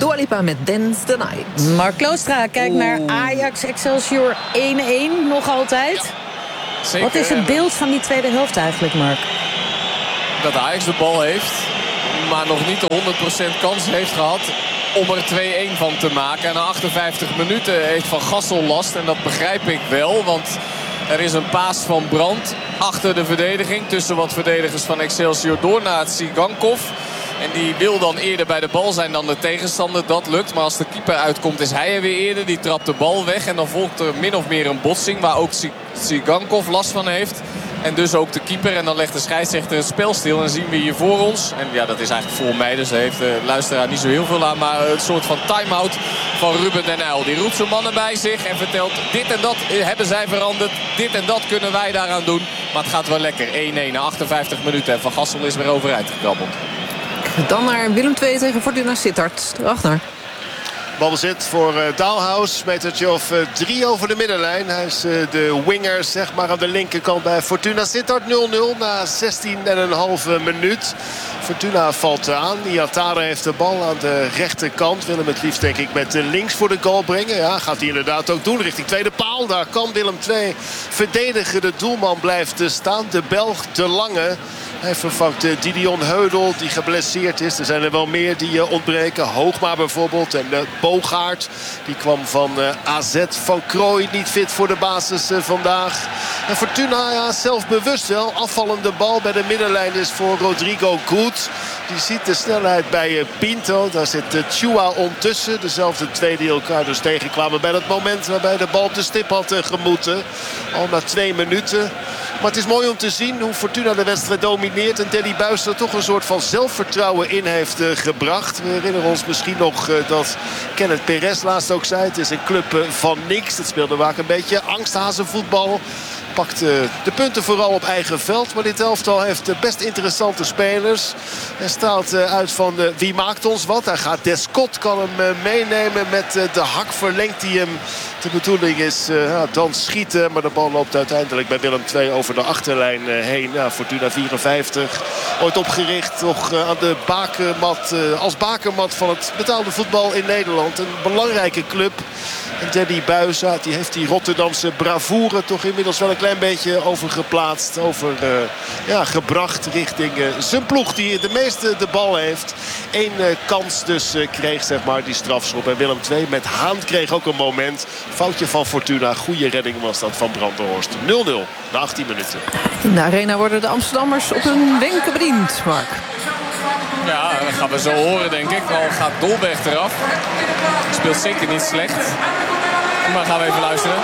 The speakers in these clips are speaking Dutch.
Dua Lipa met Dance the Night. Mark Kloostra kijkt naar Ajax Excelsior 1-1 nog altijd. Ja, zeker. Wat is het beeld van die tweede helft eigenlijk, Mark? Dat Ajax de bal heeft, maar nog niet de 100% kans heeft gehad om er 2-1 van te maken. En na 58 minuten heeft Van Gassel last. En dat begrijp ik wel, want er is een paas van Brandt achter de verdediging. Tussen wat verdedigers van Excelsior door naar Tsigankov. En die wil dan eerder bij de bal zijn dan de tegenstander. Dat lukt. Maar als de keeper uitkomt is hij er weer eerder. Die trapt de bal weg. En dan volgt er min of meer een botsing waar ook Tsigankov last van heeft. En dus ook de keeper. En dan legt de scheidsrechter het spel stil. En zien we hier voor ons. En ja, dat is eigenlijk voor mij. Dus daar heeft de luisteraar niet zo heel veel aan. Maar een soort van time-out van Ruben den Uyl. Die roept zijn mannen bij zich. En vertelt dit en dat hebben zij veranderd. Dit en dat kunnen wij daaraan doen. Maar het gaat wel lekker. 1-1 na 58 minuten. En Van Gassel is weer overeind gekrabbeld. Dan naar Willem II tegen Fortuna Sittard. Ragnar. Balbezit voor Dalhaus. Metertje of 3 over de middenlijn. Hij is de winger zeg maar aan de linkerkant bij Fortuna Sittard. 0-0 na 16,5 minuut. Fortuna valt aan. Iatare heeft de bal aan de rechterkant. Wil hem het liefst denk ik met links voor de goal brengen. Ja, gaat hij inderdaad ook doen. Richting tweede paal. Daar kan Willem II verdedigen. De doelman blijft staan. De Belg De Lange. Hij vervangt Didion Heudel die geblesseerd is. Er zijn er wel meer die ontbreken. Hoogma bijvoorbeeld. En Bogaert. Die kwam van AZ. Van Krooij niet fit voor de basis vandaag. En Fortuna ja, zelfbewust wel. Afvallende bal bij de middenlijn is voor Rodrigo Goed. Die ziet de snelheid bij Pinto. Daar zit Chua ondertussen. Dezelfde twee die elkaar dus tegenkwamen bij dat moment waarbij de bal op de stip had gemoeten. Al na 2 minuten. Maar het is mooi om te zien hoe Fortuna de wedstrijd domineert. En Danny Buis er toch een soort van zelfvertrouwen in heeft gebracht. We herinneren ons misschien nog dat Kenneth Perez laatst ook zei. Het is een club van niks. Het speelde vaak een beetje angsthazenvoetbal. Pakt de punten vooral op eigen veld. Maar dit elftal heeft best interessante spelers. En straalt uit van wie maakt ons wat. Hij gaat Descott, kan hem meenemen. Met de hak verlengt hij hem. De bedoeling is dan schieten. Maar de bal loopt uiteindelijk bij Willem II over de achterlijn heen. Ja, Fortuna 54. Ooit opgericht nog aan de bakermat. Als bakermat van het betaalde voetbal in Nederland. Een belangrijke club. En Danny Buis, die heeft die Rotterdamse bravoure toch inmiddels wel een klein beetje overgeplaatst. Gebracht richting zijn ploeg die de meeste de bal heeft. 1 kans dus kreeg zeg maar die strafschop. En Willem II met Haan kreeg ook een moment. Foutje van Fortuna. Goede redding was dat van Brandenhorst. 0-0 na 18 minuten. In de arena worden de Amsterdammers op hun wenken bediend, Mark. Ja, dat gaan we zo horen denk ik. Al gaat Dolberg eraf. Speelt zeker niet slecht. Maar gaan we even luisteren.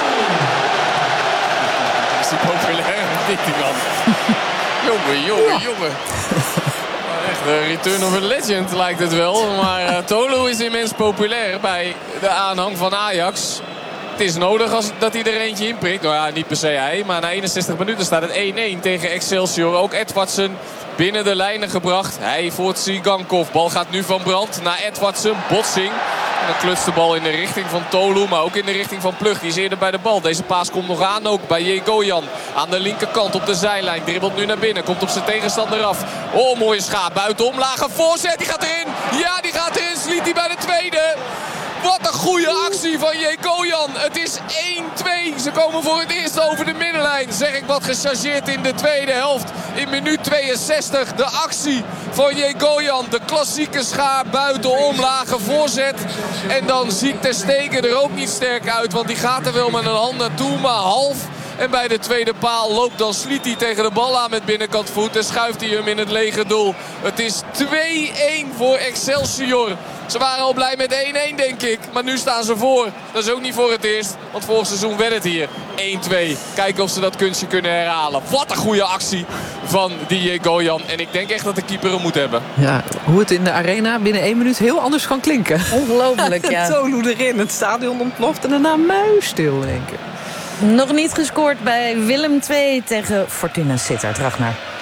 Is die populair? Niet die man. Jongen. Echt de return of a legend lijkt het wel. Maar Tolu is immens populair bij de aanhang van Ajax. Het is nodig dat hij er eentje in prikt. Nou ja, niet per se hij. Maar na 61 minuten staat het 1-1 tegen Excelsior. Ook Edwardsen binnen de lijnen gebracht. Hij voor Tsigankov. Bal gaat nu van Brandt naar Edwardsen. Botsing. En dan klutst de bal in de richting van Tolu. Maar ook in de richting van Plug. Die is eerder bij de bal. Deze paas komt nog aan ook bij Jegoyan. Aan de linkerkant op de zijlijn. Dribbelt nu naar binnen. Komt op zijn tegenstander af. Oh, mooie schaap. Buitenom. Lage voorzet. Die gaat erin. Ja, die gaat erin. Sliet hij bij de tweede. Wat een goede actie van Jegoyan. Het is 1-2. Ze komen voor het eerst over de middenlijn. Zeg ik wat gechargeerd in de tweede helft. In minuut 62. De actie van Jegoyan. De klassieke schaar buitenom. Lage voorzet. En dan ziet Ter Stegen er ook niet sterk uit. Want die gaat er wel met een hand naartoe. Maar half. En bij de tweede paal loopt dan Sliti tegen de bal aan met binnenkant voet. En schuift hij hem in het lege doel. Het is 2-1 voor Excelsior. Ze waren al blij met 1-1 denk ik. Maar nu staan ze voor. Dat is ook niet voor het eerst. Want vorig seizoen werd het hier 1-2. Kijken of ze dat kunstje kunnen herhalen. Wat een goede actie van die Jegoyan. En ik denk echt dat de keeper hem moet hebben. Ja, hoe het in de arena binnen 1 minuut heel anders kan klinken. Ongelooflijk, ja. Tolu erin, het stadion ontploft en daarna muisstil denken. Nog niet gescoord bij Willem II tegen Fortuna Sittard. Ragnar.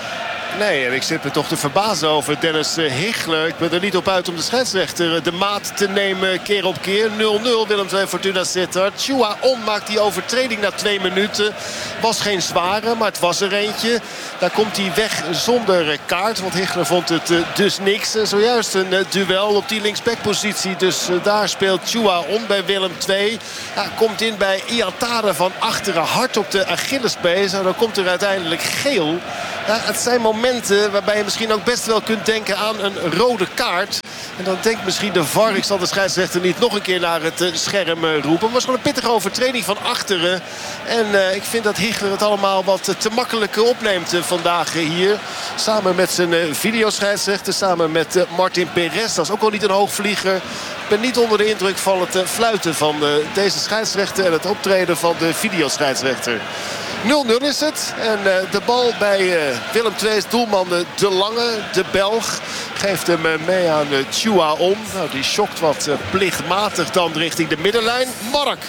Nee, en ik zit me toch te verbazen over Dennis Hichler. Ik ben er niet op uit om de scheidsrechter de maat te nemen keer op keer. 0-0 Willem II Fortuna Sittard. Chua On maakt die overtreding na 2 minuten. Was geen zware, maar het was er eentje. Daar komt hij weg zonder kaart. Want Hichler vond het dus niks. Zojuist een duel op die linksbackpositie. Dus daar speelt Chua On bij Willem II. Ja, komt in bij Iatare van achteren. Hard op de Achillespees. En dan komt er uiteindelijk geel. Ja, het zijn momenten waarbij je misschien ook best wel kunt denken aan een rode kaart. En dan denkt misschien de VAR, ik zal de scheidsrechter niet nog een keer naar het scherm roepen. Maar het was gewoon een pittige overtreding van achteren. En ik vind dat Hichler het allemaal wat te makkelijk opneemt vandaag hier. Samen met zijn videoscheidsrechter, samen met Martin Perez. Dat is ook wel niet een hoogvlieger. Ik ben niet onder de indruk van het fluiten van deze scheidsrechter en het optreden van de videoscheidsrechter. 0-0 is het. En de bal bij Willem II's doelman De Lange, de Belg, geeft hem mee aan Chua On. Nou, die schokt wat plichtmatig dan richting de middenlijn. Mark.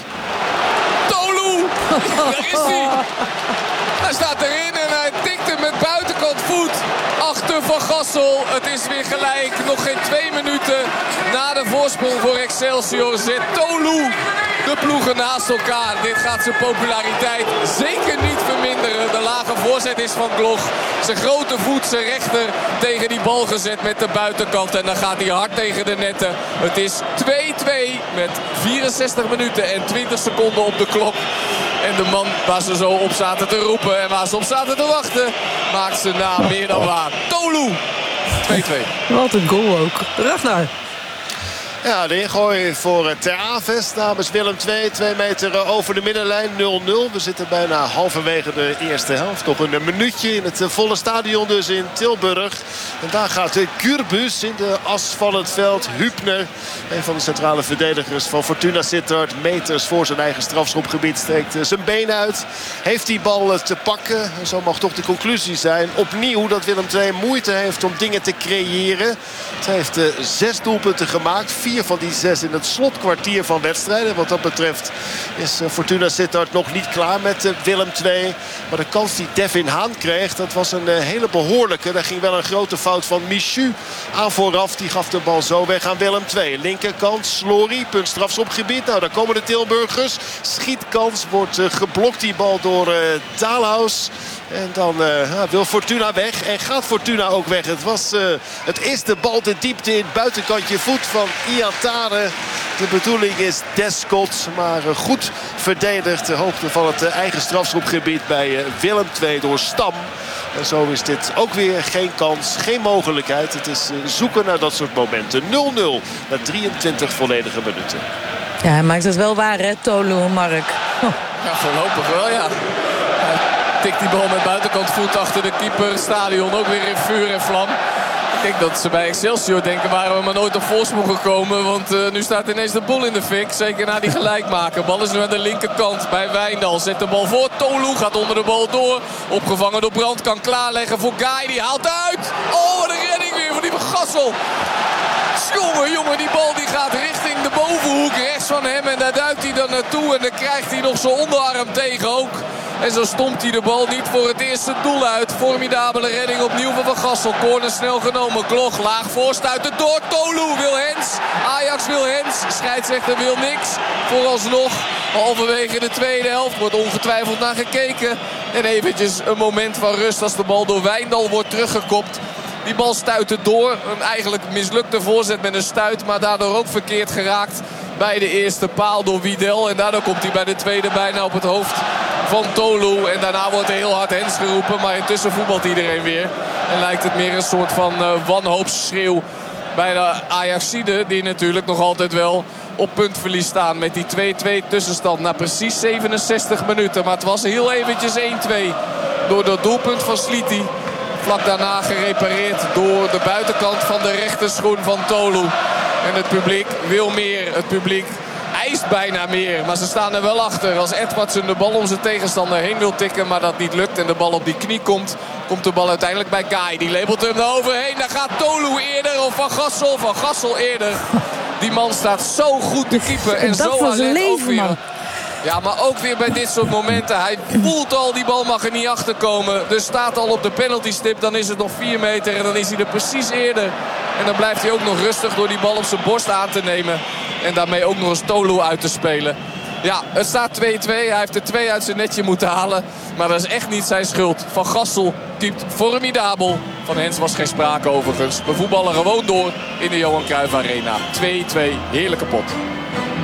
Tolu! Daar is hij. Hij staat erin en hij tikt hem met buitenkant voet achter Van Gassel. Het is weer gelijk. Nog geen 2 minuten na de voorsprong voor Excelsior zet Tolu de ploegen naast elkaar. Dit gaat zijn populariteit zeker niet verminderen. De lage voorzet is van Gloch. Zijn grote voet, zijn rechter tegen die bal gezet met de buitenkant. En dan gaat hij hard tegen de netten. Het is 2-2 met 64 minuten en 20 seconden op de klok. En de man waar ze zo op zaten te roepen en waar ze op zaten te wachten, maakt zijn naam meer dan waar. Tolu! 2-2. Wat een goal ook. Ragnar. Ja, de ingooi voor Ter Avest namens Willem II. 2 meter over de middenlijn. 0-0. We zitten bijna halverwege de eerste helft. Nog een minuutje in het volle stadion dus in Tilburg. En daar gaat Gurbus in de as van het veld. Hübner, een van de centrale verdedigers van Fortuna Sittard. Meters voor zijn eigen strafschopgebied steekt zijn been uit. Heeft die bal te pakken. En zo mag toch de conclusie zijn opnieuw dat Willem II moeite heeft om dingen te creëren. Het heeft 6 doelpunten gemaakt. 4 van die 6 in het slotkwartier van wedstrijden. Wat dat betreft is Fortuna Sittard nog niet klaar met Willem II. Maar de kans die Devin Haan kreeg, dat was een hele behoorlijke. Daar ging wel een grote fout van Michu aan vooraf. Die gaf de bal zo weg aan Willem II. Linkerkant, Slory, punt strafschopgebied. Nou, daar komen de Tilburgers. Schietkans, wordt geblokt die bal door Dalhaus. En dan wil Fortuna weg. En gaat Fortuna ook weg. Het is de bal de diepte in het buitenkantje voet van Iatare. De bedoeling is Descott. Maar goed verdedigd. De hoogte van het eigen strafschopgebied bij Willem II door Stam. En zo is dit ook weer geen kans, geen mogelijkheid. Het is zoeken naar dat soort momenten. 0-0 na 23 volledige minuten. Ja, hij maakt het wel waar, hè, Tolu, Mark. Ja, voorlopig wel, ja. Tikt die bal met buitenkant voet achter de keeper. Stadion ook weer in vuur en vlam. Ik denk dat ze bij Excelsior denken, waren we maar nooit op voorsprong gekomen. Want nu staat ineens de boel in de fik. Zeker na die gelijkmaker. Bal is nu aan de linkerkant bij Wijndal. Zet de bal voor. Tolu gaat onder de bal door. Opgevangen door Brandt. Kan klaarleggen voor Guy. Die haalt uit. Oh, wat een redding weer van die Gassel. Jongen, die bal die gaat richting de bovenhoek rechts van hem. En daar duikt hij dan naartoe. En dan krijgt hij nog zijn onderarm tegen ook. En zo stompt hij de bal niet voor het eerste doel uit. Formidabele redding opnieuw van Gassel. Corner snel genomen. Gloch laag voorstuiten door. Tolu wil Hens. Ajax wil Hens. Scheidsrechter wil niks. Vooralsnog halverwege de tweede helft wordt ongetwijfeld naar gekeken. En eventjes een moment van rust als de bal door Wijndal wordt teruggekopt. Die bal stuitte door. Een eigenlijk mislukte voorzet met een stuit. Maar daardoor ook verkeerd geraakt bij de eerste paal door Wiedel. En daardoor komt hij bij de tweede bijna op het hoofd van Tolu. En daarna wordt er heel hard Hens geroepen. Maar intussen voetbalt iedereen weer. En lijkt het meer een soort van wanhoopsschreeuw bij de Ajaxiden. Die natuurlijk nog altijd wel op puntverlies staan met die 2-2 tussenstand. Na precies 67 minuten. Maar het was heel eventjes 1-2 door dat doelpunt van Sliti. Vlak daarna gerepareerd door de buitenkant van de rechterschoen van Tolu. En het publiek wil meer. Het publiek eist bijna meer. Maar ze staan er wel achter. Als Edwardsen de bal om zijn tegenstander heen wil tikken, maar dat niet lukt en de bal op die knie komt, komt de bal uiteindelijk bij Guy. Die labelt hem er overheen. Daar gaat Tolu eerder of Van Gassel. Van Gassel eerder. Die man staat zo goed te keeper en dat zo was een alert leven, ook weer. man. Ja, maar ook weer bij dit soort momenten. Hij voelt al, die bal mag er niet achter komen. Dus staat al op de penalty stip. Dan is het nog 4 meter en dan is hij er precies eerder. En dan blijft hij ook nog rustig door die bal op zijn borst aan te nemen. En daarmee ook nog eens Tolu uit te spelen. Ja, het staat 2-2. Hij heeft er 2 uit zijn netje moeten halen. Maar dat is echt niet zijn schuld. Van Gassel keept formidabel. Van Hens was geen sprake overigens. We voetballen gewoon door in de Johan Cruijff Arena. 2-2, heerlijke pot.